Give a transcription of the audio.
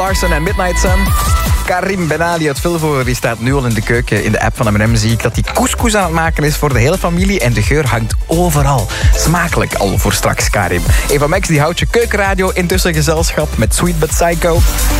Larson en Midnight Sun. Karim Benali uit Vilvoorde, die staat nu al in de keuken. In de app van M&M zie ik dat hij couscous aan het maken is voor de hele familie. En de geur hangt overal. Smakelijk al voor straks, Karim. Eva Max die houdt je keukenradio intussen gezelschap met Sweet But Psycho.